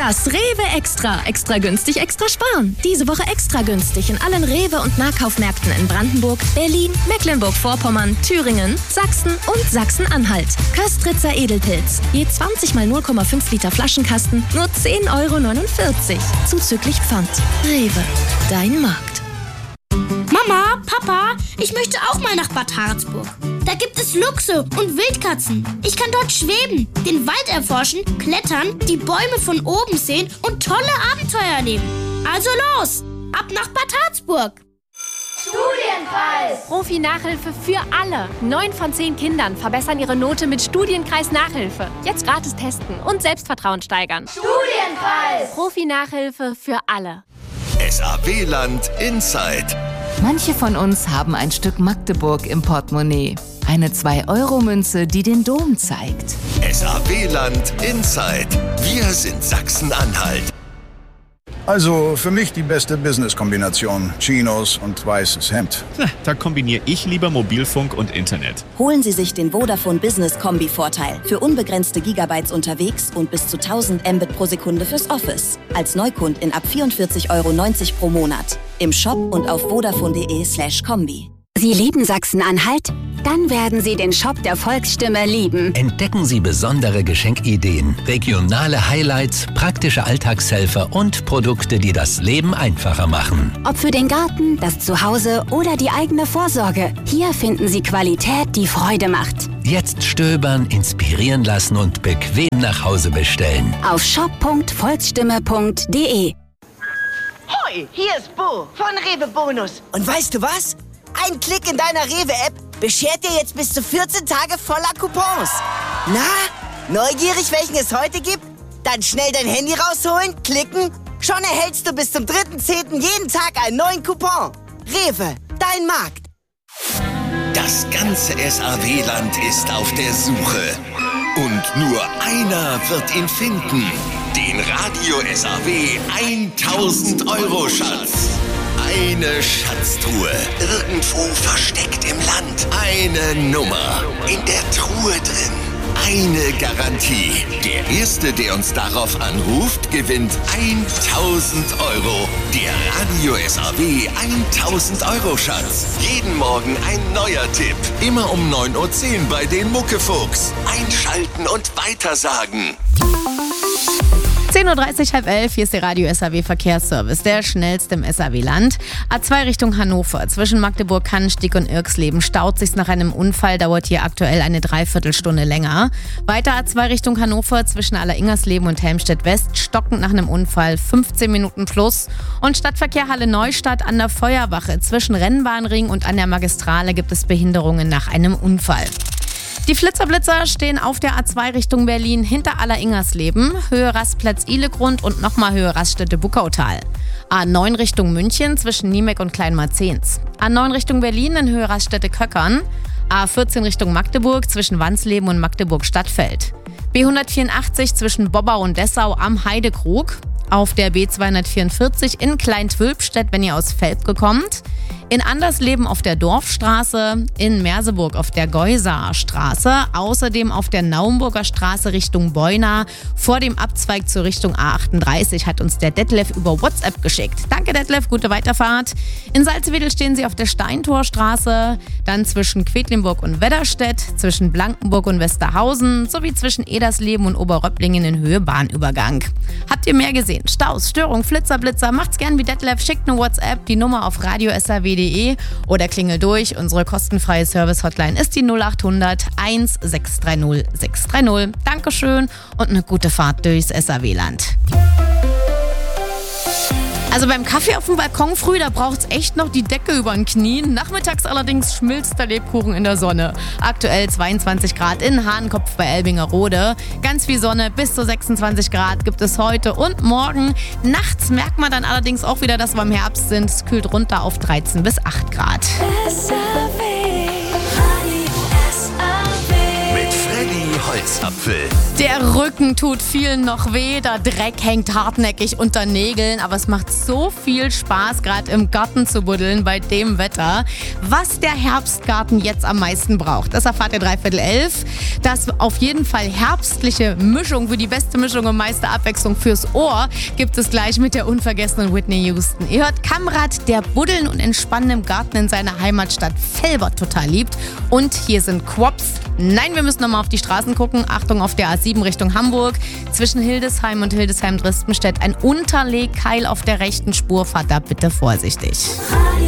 Das Rewe Extra. Extra günstig, extra sparen. Diese Woche extra günstig in allen Rewe- und Nahkaufmärkten in Brandenburg, Berlin, Mecklenburg-Vorpommern, Thüringen, Sachsen und Sachsen-Anhalt. Köstritzer Edelpilz. Je 20 mal 0,5 Liter Flaschenkasten, nur 10,49 €. Zuzüglich Pfand. Rewe. Dein Markt. Mama, Papa, ich möchte auch mal nach Bad Harzburg. Da gibt es Luchse und Wildkatzen. Ich kann dort schweben, den Wald erforschen, klettern, die Bäume von oben sehen und tolle Abenteuer erleben. Also los, ab nach Bad Harzburg. Studienkreis! Profi-Nachhilfe für alle. 9 von 10 Kindern verbessern ihre Note mit Studienkreis-Nachhilfe. Jetzt gratis testen und Selbstvertrauen steigern. Studienkreis! Profi-Nachhilfe für alle. SAW-Land Inside. Manche von uns haben ein Stück Magdeburg im Portemonnaie. Eine 2-Euro-Münze, die den Dom zeigt. SAW-Land Inside. Wir sind Sachsen-Anhalt. Also für mich die beste Business-Kombination. Chinos und weißes Hemd. Da kombiniere ich lieber Mobilfunk und Internet. Holen Sie sich den Vodafone Business Kombi-Vorteil. Für unbegrenzte Gigabytes unterwegs und bis zu 1000 Mbit pro Sekunde fürs Office. Als Neukundin ab 44,90 € pro Monat. Im Shop und auf vodafone.de/kombi. Sie lieben Sachsen-Anhalt? Dann werden Sie den Shop der Volksstimme lieben. Entdecken Sie besondere Geschenkideen, regionale Highlights, praktische Alltagshelfer und Produkte, die das Leben einfacher machen. Ob für den Garten, das Zuhause oder die eigene Vorsorge. Hier finden Sie Qualität, die Freude macht. Jetzt stöbern, inspirieren lassen und bequem nach Hause bestellen. Auf shop.volksstimme.de. Hoi, hier ist Bo von Rewe Bonus. Und weißt du was? Ein Klick in deiner Rewe-App beschert dir jetzt bis zu 14 Tage voller Coupons. Na, neugierig, welchen es heute gibt? Dann schnell dein Handy rausholen, klicken. Schon erhältst du bis zum 3.10. jeden Tag einen neuen Coupon. Rewe, dein Markt. Das ganze SAW-Land ist auf der Suche. Und nur einer wird ihn finden. Den Radio SAW 1000-Euro-Schatz. Eine Schatztruhe, irgendwo versteckt im Land. Eine Nummer, in der Truhe drin. Eine Garantie. Der Erste, der uns darauf anruft, gewinnt 1000 €. Der Radio SAW 1000-Euro-Schatz. Jeden Morgen ein neuer Tipp. Immer um 9:10 Uhr bei den Muckefuchs. Einschalten und weitersagen. 10:30 Uhr, 10:30, hier ist der Radio SAW Verkehrsservice, der schnellste im SAW-Land. A2 Richtung Hannover, zwischen Magdeburg, Cannstatt und Irxleben staut sich's nach einem Unfall, dauert hier aktuell eine Dreiviertelstunde länger. Weiter A2 Richtung Hannover, zwischen Alleringers-Leben und Helmstedt-West, stockend nach einem Unfall, 15 Minuten plus. Und Stadtverkehr Halle Neustadt an der Feuerwache, zwischen Rennbahnring und an der Magistrale gibt es Behinderungen nach einem Unfall. Die Flitzer-Blitzer stehen auf der A2 Richtung Berlin hinter Alleringers-Leben, Höhe Rastplatz Ihlegrund und nochmal Höhe Raststätte-Buckautal. A9 Richtung München zwischen Niemek und Kleinmarzens. A9 Richtung Berlin in Höhe Raststätte-Köckern. A14 Richtung Magdeburg zwischen Wansleben und Magdeburg-Stadtfeld. B184 zwischen Bobbau und Dessau am Heidekrug. Auf der B244 in Klein-Twülpstedt, wenn ihr aus Velpke kommt. In Andersleben auf der Dorfstraße, in Merseburg auf der Geusaer Straße, außerdem auf der Naumburger Straße Richtung Beuna, vor dem Abzweig zur Richtung A38 hat uns der Detlef über WhatsApp geschickt. Danke Detlef, gute Weiterfahrt. In Salzwedel stehen sie auf der Steintorstraße, dann zwischen Quedlinburg und Wedderstedt, zwischen Blankenburg und Westerhausen, sowie zwischen Edersleben und Oberröpplingen in Höhe Bahnübergang. Habt ihr mehr gesehen? Staus, Störung, Flitzer, Blitzer, macht's gern wie Detlef, schickt eine WhatsApp, die Nummer auf radio.srw.de oder klingel durch. Unsere kostenfreie Service-Hotline ist die 0800 1630 630. Dankeschön und eine gute Fahrt durchs SAW-Land. Also beim Kaffee auf dem Balkon früh, da braucht's echt noch die Decke über den Knien. Nachmittags allerdings schmilzt der Lebkuchen in der Sonne. Aktuell 22 Grad in Hahnkopf bei Elbingerode. Ganz viel Sonne, bis zu 26 Grad gibt es heute und morgen. Nachts merkt man dann allerdings auch wieder, dass wir im Herbst sind. Es kühlt runter auf 13 bis 8 Grad. Mit Freddy Holz. Augapfel. Der Rücken tut vielen noch weh, der Dreck hängt hartnäckig unter Nägeln, aber es macht so viel Spaß, gerade im Garten zu buddeln bei dem Wetter. Was der Herbstgarten jetzt am meisten braucht, das erfahrt ihr 11:45. Das auf jeden Fall herbstliche Mischung für die beste Mischung und meiste Abwechslung fürs Ohr gibt es gleich mit der unvergessenen Whitney Houston. Ihr hört Kamrat, der Buddeln und Entspannen im Garten in seiner Heimatstadt Velbert total liebt. Und hier sind Quops. Nein, wir müssen nochmal auf die Straßen gucken. Achtung, auf der A7 Richtung Hamburg. Zwischen Hildesheim und Hildesheim-Dristenstedt ein Unterlegkeil auf der rechten Spur. Fahrt da bitte vorsichtig.